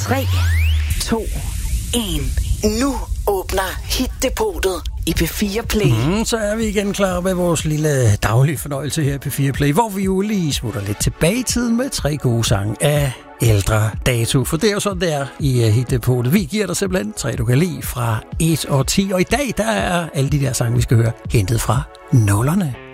3, 2, 1. Nu åbner Hit-depotet i P4 Play. Så er vi igen klar med vores lille daglige fornøjelse her på P4 Play, hvor vi jo lige smutter lidt tilbage i tiden med 3 gode sange af ældre dato. For det er jo sådan, det er i Hit-depotet. Vi giver dig simpelthen 3, du kan lide fra 1 og 10. Og i dag, der er alle de der sange, vi skal høre, hentet fra nullerne.